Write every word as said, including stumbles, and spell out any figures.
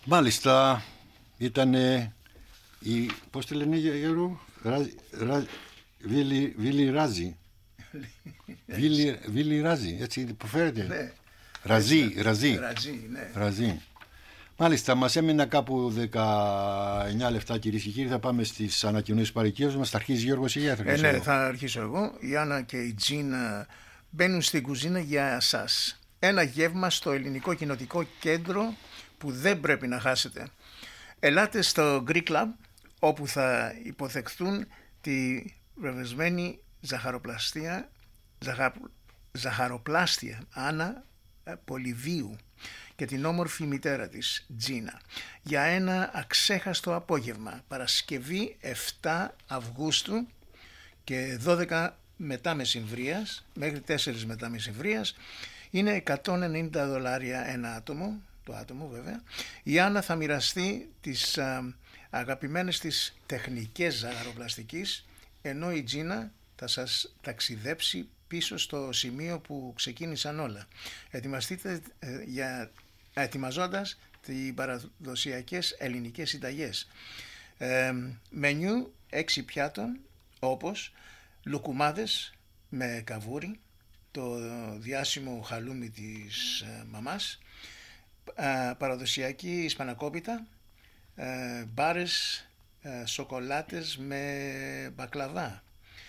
Μάλιστα, ήταν η, πώς τη λένε Γιώργο, Βίλι, Βίλι Ράζι. Βίλι, Βίλι Ράζι, έτσι υποφέρεται. Ναι. Ραζί, Ραζί. Ραζί, ναι. Ραζί. Μάλιστα, μας έμεινα κάπου δεκαεννιά λεπτά, κυρίες και κύριοι. Θα πάμε στις ανακοινώσεις παροικίας μας. Θα αρχίσει Γιώργος ή για θα αρχίσω ε, ναι, εγώ? θα αρχίσω εγώ. Η Άννα και η Τζίνα μπαίνουν στην κουζίνα για σας. Ένα γεύμα στο ελληνικό κοινοτικό κέντρο που δεν πρέπει να χάσετε. Ελάτε στο Greek Club, όπου θα υποθεχθούν τη βραβευμένη ζαχαροπλαστεία, ζαχα, ζαχαροπλάστια Άννα Πολυβίου και την όμορφη μητέρα της Τζίνα για ένα αξέχαστο απόγευμα, Παρασκευή επτά Αυγούστου και δώδεκα μετά μεσημβρίας μέχρι τέσσερα μετά μεσημβρίας. Είναι εκατόν ενενήντα δολάρια ένα άτομο, το άτομο βέβαια. Η Άννα θα μοιραστεί τις α, αγαπημένες της τεχνικές ζαχαροπλαστικής, ενώ η Τζίνα θα σας ταξιδέψει πίσω στο σημείο που ξεκίνησαν όλα. Ετοιμαστείτε ε, για, ετοιμαζώντας τις παραδοσιακές ελληνικές συνταγές. Ε, μενιού έξι πιάτων, όπως λουκουμάδες με καβούρι, το διάσημο χαλούμι της ε, μαμάς, ε, παραδοσιακή ισπανακόπιτα, ε, μπάρες, ε, σοκολάτες με μπακλαβά,